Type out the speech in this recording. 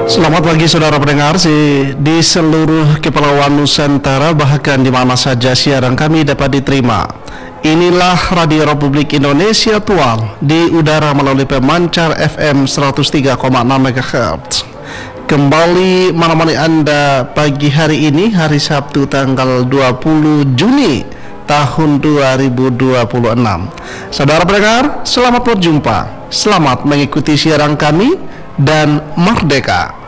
Selamat pagi saudara pendengar di seluruh kepulauan Nusantara, bahkan di mana saja siaran kami dapat diterima. Inilah Radio Republik Indonesia Tual di udara melalui pemancar FM 103,6 MHz. Kembali menemani Anda pagi hari ini, hari Sabtu tanggal 20 Juni tahun 2026. Saudara pendengar, selamat berjumpa. Selamat mengikuti siaran kami dan merdeka.